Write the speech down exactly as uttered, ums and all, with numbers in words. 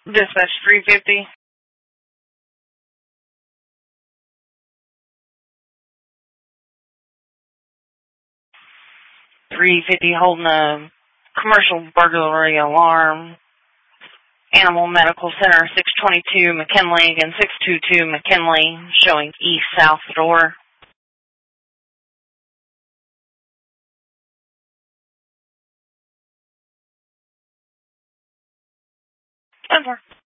Dispatch three fifty. three fifty holding a commercial burglary alarm. Animal Medical Center, six twenty-two McKinley and six twenty-two McKinley, showing east-south door. Over.